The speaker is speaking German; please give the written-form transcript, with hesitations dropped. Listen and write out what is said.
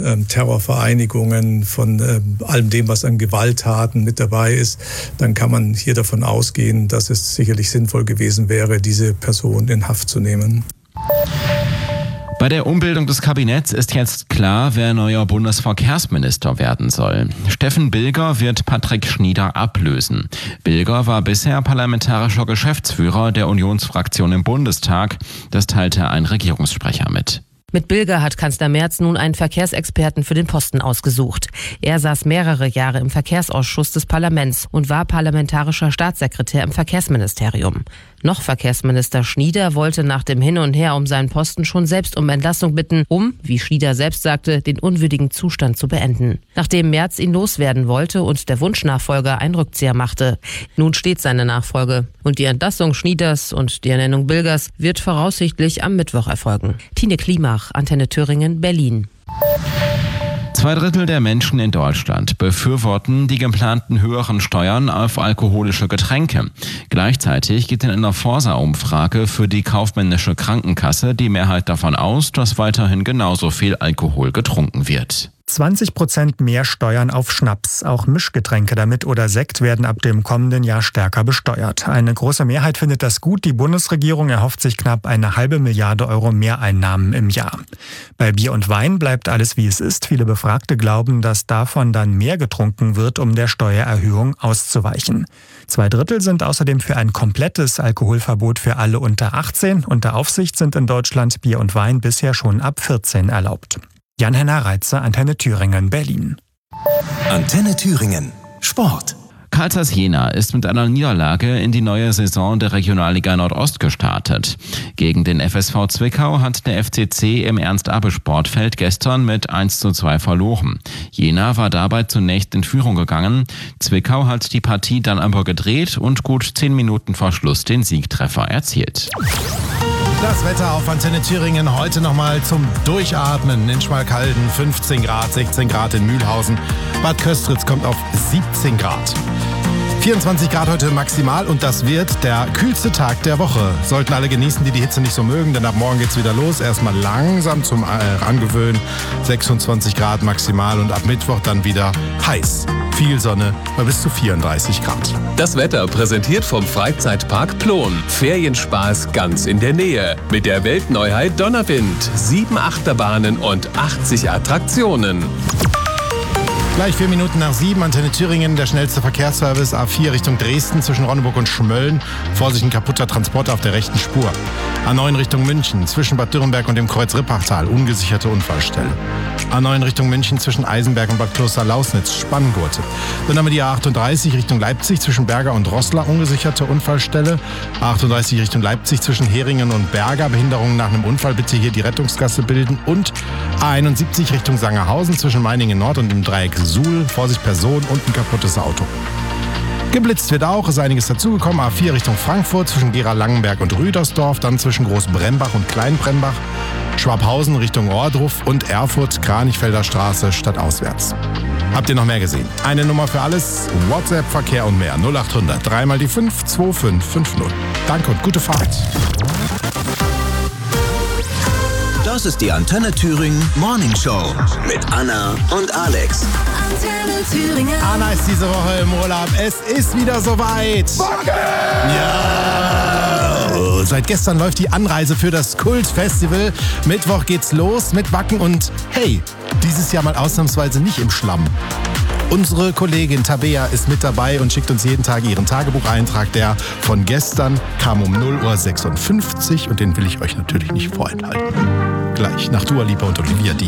Terrorvereinigungen, von allem dem, was an Gewalttaten mit dabei ist, dann kann man hier davon ausgehen, dass es sicherlich sinnvoll gewesen wäre, diese Person in Haft zu nehmen. Bei der Umbildung des Kabinetts ist jetzt klar, wer neuer Bundesverkehrsminister werden soll. Steffen Bilger wird Patrick Schnieder ablösen. Bilger war bisher parlamentarischer Geschäftsführer der Unionsfraktion im Bundestag. Das teilte ein Regierungssprecher mit. Mit Bilger hat Kanzler Merz nun einen Verkehrsexperten für den Posten ausgesucht. Er saß mehrere Jahre im Verkehrsausschuss des Parlaments und war parlamentarischer Staatssekretär im Verkehrsministerium. Noch Verkehrsminister Schnieder wollte nach dem Hin und Her um seinen Posten schon selbst um Entlassung bitten, um, wie Schnieder selbst sagte, den unwürdigen Zustand zu beenden. Nachdem Merz ihn loswerden wollte und der Wunschnachfolger einen Rückzieher machte. Nun steht seine Nachfolge. Und die Entlassung Schnieders und die Ernennung Bilgers wird voraussichtlich am Mittwoch erfolgen. Tine Klimach, Antenne Thüringen, Berlin. 2/3 der Menschen in Deutschland befürworten die geplanten höheren Steuern auf alkoholische Getränke. Gleichzeitig geht in einer Forsa-Umfrage für die kaufmännische Krankenkasse die Mehrheit davon aus, dass weiterhin genauso viel Alkohol getrunken wird. 20% mehr Steuern auf Schnaps. Auch Mischgetränke damit oder Sekt werden ab dem kommenden Jahr stärker besteuert. Eine große Mehrheit findet das gut. Die Bundesregierung erhofft sich knapp 1,5 Milliarde Euro Mehreinnahmen im Jahr. Bei Bier und Wein bleibt alles wie es ist. Viele Befragte glauben, dass davon dann mehr getrunken wird, um der Steuererhöhung auszuweichen. 2/3 sind außerdem für ein komplettes Alkoholverbot für alle unter 18. Unter Aufsicht sind in Deutschland Bier und Wein bisher schon ab 14 erlaubt. Jan-Henner Reitze, Antenne Thüringen, Berlin. Antenne Thüringen, Sport. Carl Zeiss Jena ist mit einer Niederlage in die neue Saison der Regionalliga Nordost gestartet. Gegen den FSV Zwickau hat der FCC im Ernst-Abbe-Sportfeld gestern mit 1:2 verloren. Jena war dabei zunächst in Führung gegangen. Zwickau hat die Partie dann aber gedreht und gut 10 Minuten vor Schluss den Siegtreffer erzielt. Das Wetter auf Antenne Thüringen heute nochmal zum Durchatmen. In Schmalkalden 15 Grad, 16 Grad in Mühlhausen. Bad Köstritz kommt auf 17 Grad. 24 Grad heute maximal und das wird der kühlste Tag der Woche. Sollten alle genießen, die Hitze nicht so mögen, denn ab morgen geht's wieder los. Erstmal langsam zum Angewöhnen. 26 Grad maximal und ab Mittwoch dann wieder heiß. Viel Sonne bei bis zu 34 Grad. Das Wetter präsentiert vom Freizeitpark Plon. Ferienspaß ganz in der Nähe. Mit der Weltneuheit Donnerwind. 7 Achterbahnen und 80 Attraktionen. Gleich 4 Minuten nach 7, Antenne Thüringen, der schnellste Verkehrsservice A4 Richtung Dresden zwischen Ronneburg und Schmölln. Vorsicht, ein kaputter Transporter auf der rechten Spur. A9 Richtung München zwischen Bad Dürrenberg und dem Kreuz Rippachtal, ungesicherte Unfallstelle. A9 Richtung München zwischen Eisenberg und Bad Kloster-Lausnitz, Spanngurte. Dann haben wir die A38 Richtung Leipzig zwischen Berger und Roßla, ungesicherte Unfallstelle. A38 Richtung Leipzig zwischen Heringen und Berger, Behinderungen nach einem Unfall, bitte hier die Rettungsgasse bilden. Und A71 Richtung Sangerhausen zwischen Meiningen Nord und dem Dreieck Suhl, Vorsicht Person und ein kaputtes Auto. Geblitzt wird auch, ist einiges dazugekommen. A4 Richtung Frankfurt zwischen Gera-Langenberg und Rüdersdorf, dann zwischen Großbrembach und Kleinbrembach, Schwabhausen Richtung Ohrdruf und Erfurt, Kranichfelder Straße stadtauswärts. Habt ihr noch mehr gesehen? Eine Nummer für alles, WhatsApp, Verkehr und mehr. 0800 3 mal die 5 2550. Danke und gute Fahrt. Das ist die Antenne Thüringen Morning Show mit Anna und Alex. Antenne Thüringen. Anna ist diese Woche im Urlaub. Es ist wieder soweit. Ja! Seit gestern läuft die Anreise für das Kultfestival. Mittwoch geht's los mit Wacken und hey, dieses Jahr mal ausnahmsweise nicht im Schlamm. Unsere Kollegin Tabea ist mit dabei und schickt uns jeden Tag ihren Tagebucheintrag. Der von gestern kam um 0:56 Uhr und den will ich euch natürlich nicht vorenthalten. Gleich nach Dua Lipa und Olivia D.